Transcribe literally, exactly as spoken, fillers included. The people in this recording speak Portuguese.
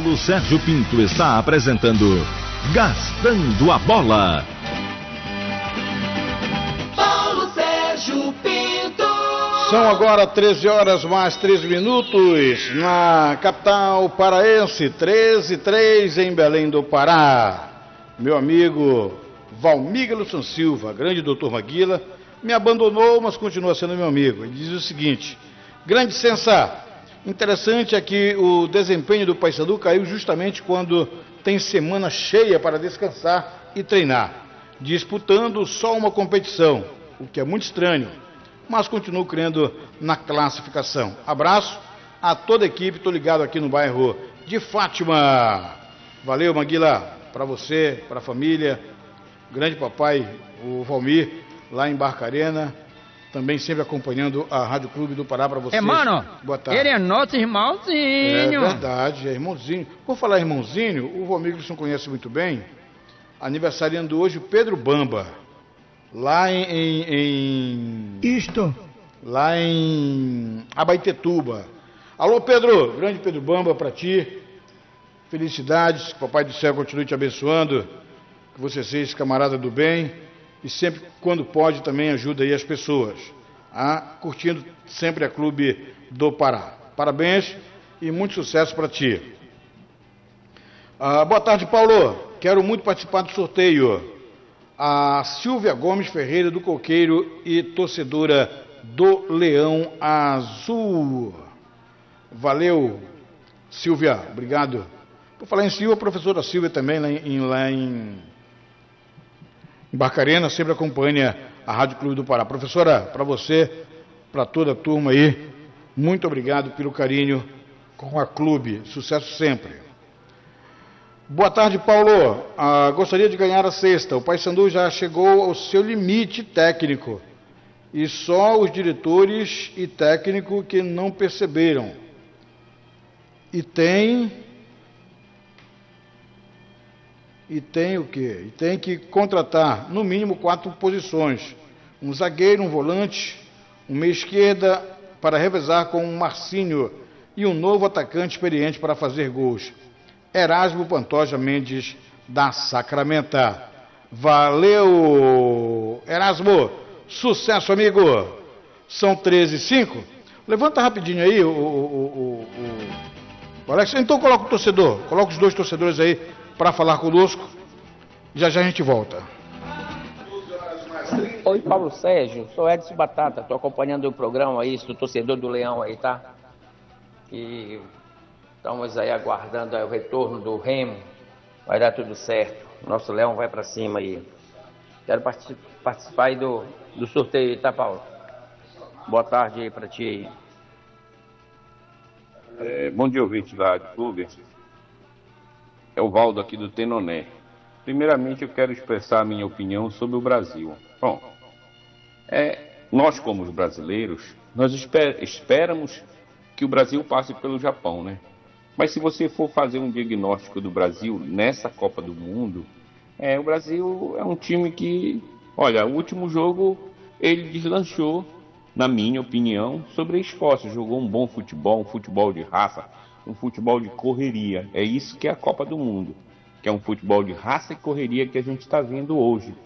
Paulo Sérgio Pinto está apresentando Gastando a Bola. Paulo Sérgio Pinto. São agora treze horas mais três minutos na capital paraense, treze e três em Belém do Pará. Meu amigo Valmíguel Silva, grande doutor Maguila, me abandonou, mas continua sendo meu amigo. Ele diz o seguinte: grande Sensá, interessante é que o desempenho do Paysandu caiu justamente quando tem semana cheia para descansar e treinar, disputando só uma competição, o que é muito estranho, mas continuo crendo na classificação. Abraço a toda a equipe, estou ligado aqui no bairro de Fátima. Valeu, Maguila, para você, para a família, grande papai, o Valmir, lá em Barcarena, também sempre acompanhando a Rádio Clube do Pará para vocês. É, mano, boa tarde. Ele é nosso irmãozinho. É verdade, é irmãozinho. Por falar em irmãozinho, o Valmir conhece muito bem, aniversariando hoje o Pedro Bamba, lá em, em, em... Isto. Lá em Abaetetuba. Alô, Pedro, grande Pedro Bamba para ti. Felicidades, que o Papai do Céu continue te abençoando, que você seja camarada do bem e sempre, quando pode, também ajuda aí as pessoas. Ah, curtindo sempre a Clube do Pará. Parabéns e muito sucesso para ti. Ah, boa tarde, Paulo. Quero muito participar do sorteio. A Silvia Gomes Ferreira do Coqueiro e torcedora do Leão Azul. Valeu, Silvia, obrigado. Por falar em Silvia, a professora Silvia também lá em, lá em Barcarena, sempre acompanha a Rádio Clube do Pará. Professora, para você, para toda a turma aí, muito obrigado pelo carinho com a Clube, sucesso sempre. Boa tarde, Paulo. Ah, gostaria de ganhar a sexta. O Paysandu já chegou ao seu limite técnico e só os diretores e técnico que não perceberam. E tem... E tem o quê? E tem que contratar, no mínimo, quatro posições. Um zagueiro, um volante, um meia-esquerda para revezar com um Marcinho e um novo atacante experiente para fazer gols. Erasmo Pantoja Mendes, da Sacramenta. Valeu, Erasmo. Sucesso, amigo. São treze e cinco. Levanta rapidinho aí o, o, o, o, o Alex. Então coloca o torcedor. Coloca os dois torcedores aí para falar conosco. Já já a gente volta. Oi, Paulo Sérgio, sou Edson Batata, estou acompanhando o programa aí, do torcedor do Leão aí, tá? E estamos aí aguardando aí o retorno do Remo, vai dar tudo certo, nosso Leão vai para cima aí. Quero particip- participar aí do, do sorteio aí, tá, Paulo? Boa tarde aí para ti aí. É, bom dia, ouvinte da Rádio Clube. É o Valdo aqui do Tenoné. Primeiramente, eu quero expressar a minha opinião sobre o Brasil. Bom, é, nós como os brasileiros, nós esper- esperamos que o Brasil passe pelo Japão, né? Mas se você for fazer um diagnóstico do Brasil nessa Copa do Mundo, é, o Brasil é um time que, olha, o último jogo ele deslanchou, na minha opinião, sobre a Escócia. Jogou um bom futebol, um futebol de raça, um futebol de correria. É isso que é a Copa do Mundo, que é um futebol de raça e correria que a gente está vendo hoje.